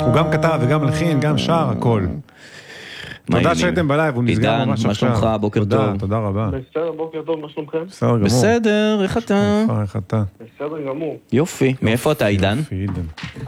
הוא גם כתב וגם מלחין, גם שר, הכל. תודה שהייתם בלייב, הוא נסגר ממש עכשיו. עידן, מה שלומך? בוקר טוב. תודה רבה. בסדר, בוקר טוב, מה שלומכם? בסדר גמור. בסדר, איך אתה? איך אתה? בסדר גמור. יופי, מאיפה אתה עידן? יופי, עידן.